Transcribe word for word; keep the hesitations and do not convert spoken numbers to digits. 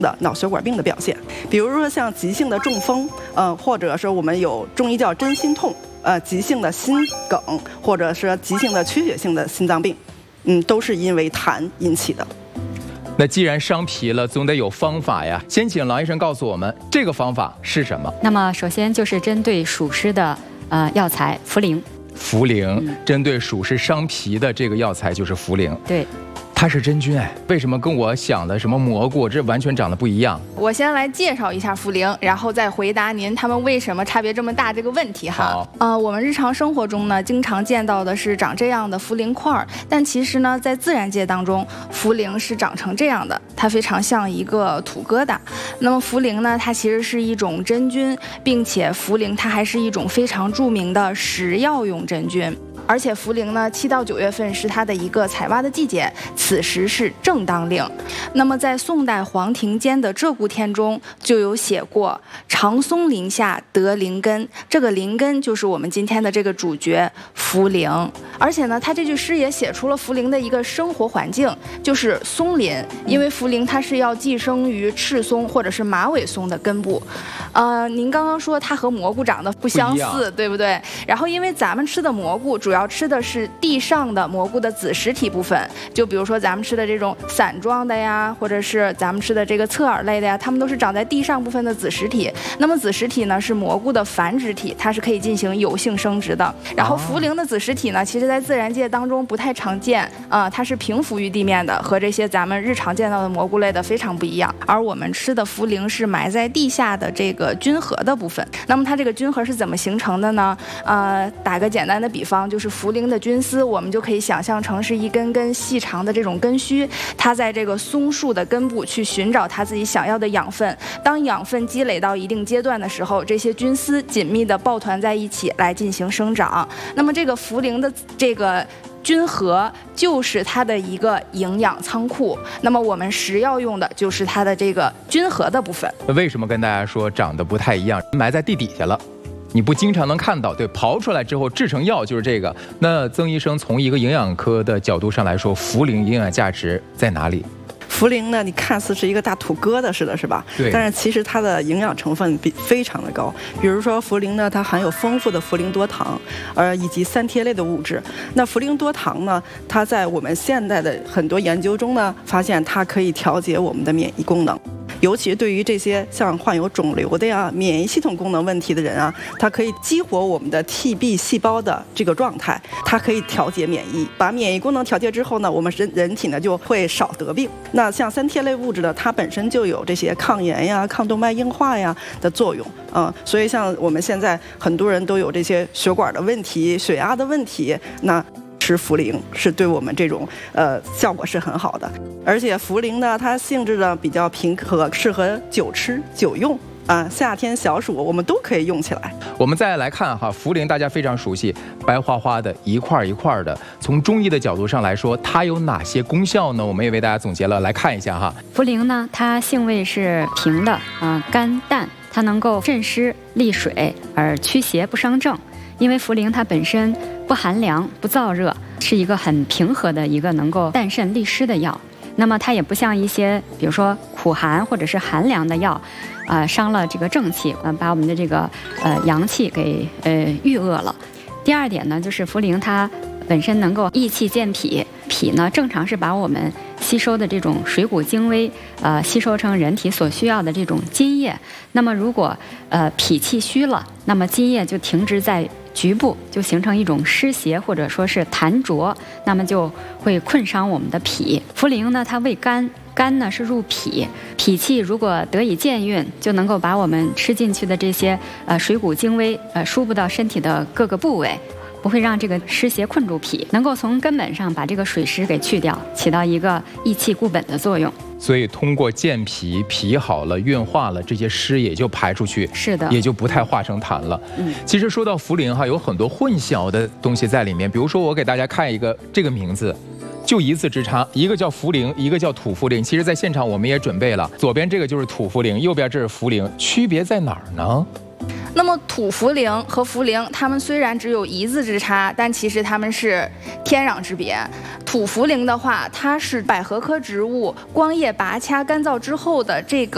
的脑血管病的表现，比如说像急性的中风，呃，或者说我们有中医叫真心痛，呃，急性的心梗，或者是急性的缺血性的心脏病，嗯，都是因为痰引起的。 那既然伤脾了，总得有方法呀。先请郎医生告诉我们，这个方法是什么？ 那么首先就是针对暑湿的呃药材茯苓。 茯苓、 嗯、 针对暑湿伤脾的这个药材就是茯苓。 对。 它是真菌哎，为什么跟我想的什么蘑菇这完全长得不一样？ 我先来介绍一下茯苓，然后再回答您他们为什么差别这么大这个问题哈。 好， 呃，我们日常生活中呢，经常见到的是长这样的茯苓块儿，但其实呢，在自然界当中，茯苓是长成这样的，它非常像一个土疙瘩。那么茯苓呢，它其实是一种真菌，并且茯苓它还是一种非常著名的食药用真菌。而且茯苓呢，七到九月份是它的一个采挖的季节，此时是正当令。那么在宋代黄庭坚的《鹧鸪天》中就有写过“长松林下得灵根”，这个灵根就是我们今天的这个主角茯苓。而且呢，他这句诗也写出了茯苓的一个生活环境，就是松林，因为茯苓它是要寄生于赤松或者是马尾松的根部。呃，您刚刚说它和蘑菇长得不相似，对不对？然后因为咱们吃的蘑菇主要吃的是地上的蘑菇的子实体部分，就比如说咱们吃的这种伞状的呀，或者是咱们吃的这个侧耳类的呀，它们都是长在地上部分的子实体。那么子实体呢是蘑菇的繁殖体，它是可以进行有性生殖的。然后茯苓的子实体呢，其实在自然界当中不太常见啊、呃，它是平浮于地面的，和这些咱们日常见到的蘑菇类的非常不一样。而我们吃的茯苓是埋在地下的这个菌核的部分。那么它这个菌核是怎么形成的呢？呃，打个简单的比方，就是茯苓的菌丝，我们就可以想象成是一根根细长的这种根须，它在这个松树的根部去寻找它自己想要的养分。当养分积累到一定阶段的时候，这些菌丝紧密地抱团在一起来进行生长。那么这个茯苓的这个菌核就是它的一个营养仓库，那么我们食药用的就是它的这个菌核的部分。 为什么跟大家说长得不太一样？埋在地底下了，你不经常能看到，对，刨出来之后制成药就是这个。那曾医生从一个营养科的角度上来说，茯苓营养价值在哪里？ 茯苓呢，你看似是一个大土疙瘩似的，是吧？ 对。 但是其实它的营养成分比非常的高。比如说茯苓呢，它含有丰富的茯苓多糖，呃，以及三萜类的物质。那茯苓多糖呢，它在我们现代的很多研究中呢，发现它可以调节我们的免疫功能。尤其对于这些像患有肿瘤的呀、免疫系统功能问题的人啊，它可以激活我们的 T B 细胞的这个状态，它可以调节免疫。把免疫功能调节之后呢，我们人人体呢就会少得病。那像三萜类物质呢，它本身就有这些抗炎呀、抗动脉硬化呀的作用，嗯，所以像我们现在很多人都有这些血管的问题、血压的问题，那吃茯苓是对我们这种呃效果是很好的。而且茯苓呢，它性质呢比较平和，适合久吃久用啊，夏天小暑我们都可以用起来。 我们再来看哈，茯苓大家非常熟悉，白花花的，一块一块的。从中医的角度上来说，它有哪些功效呢？我们也为大家总结了，来看一下哈。 茯苓呢，它性味是平的啊、呃，甘淡，它能够镇湿利水而驱邪不伤正。因为茯苓它本身不寒凉不燥热，是一个很平和的一个能够淡渗利湿的药。那么它也不像一些比如说苦寒或者是寒凉的药，啊、呃，伤了这个正气，呃，把我们的这个呃阳气给呃郁恶了。第二点呢，就是茯苓它本身能够益气健脾，脾呢正常是把我们吸收的这种水谷精微，呃，吸收成人体所需要的这种津液。那么如果呃脾气虚了，那么津液就停滞在局部，就形成一种湿邪或者说是痰浊，那么就会困伤我们的脾。茯苓呢，它味甘，甘呢是入脾，脾气如果得以健运，就能够把我们吃进去的这些呃水谷精微呃输布到身体的各个部位。不会让这个湿邪困住脾，能够从根本上把这个水湿给去掉，起到一个益气固本的作用。 所以通过健脾，脾好了，运化了，这些湿也就排出去， 是的， 也就不太化成痰了。嗯，其实说到茯苓哈，有很多混淆的东西在里面。比如说，我给大家看一个这个名字，就一字之差，一个叫茯苓，一个叫土茯苓。其实，在现场我们也准备了，左边这个就是土茯苓，右边这是茯苓，区别在哪儿呢？ 那么土茯苓和茯苓，它们虽然只有一字之差，但其实它们是天壤之别。土茯苓的话，它是百合科植物光叶拔掐干燥之后的这个